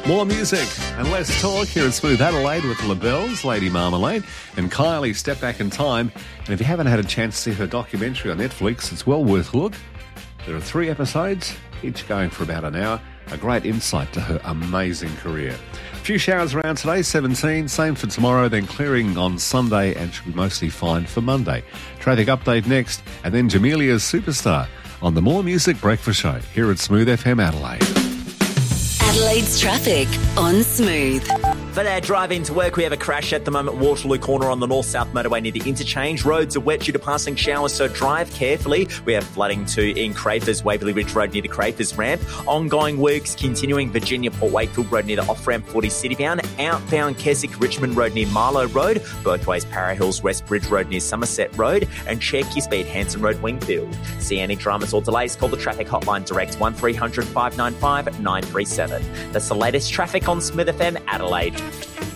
More music and less talk here at Smooth Adelaide with LaBelle's Lady Marmalade and Kylie Step Back in Time. And if you haven't had a chance to see her documentary on Netflix, it's well worth a look. There are 3 episodes, each going for about an hour. A great insight to her amazing career. A few showers around today, 17. Same for tomorrow, then clearing on Sunday and should be mostly fine for Monday. Traffic update next, and then Jamelia's Superstar on the More Music Breakfast Show here at Smooth FM Adelaide. Adelaide's traffic on Smooth. For our drive into work, we have a crash at the moment, Waterloo Corner on the north-south motorway near the interchange. Roads are wet due to passing showers, so drive carefully. We have flooding too in Crafers, Waverley Ridge Road near the Crafers ramp. Ongoing works continuing, Virginia Port Wakefield Road near the off-ramp 40 Citybound. Outbound Keswick Richmond Road near Marlow Road. Both ways Para Hills West Bridge Road near Somerset Road. And check your speed, Hanson Road Wingfield. See any dramas or delays, call the traffic hotline direct 1300 595 937. That's the latest traffic on Smooth FM Adelaide.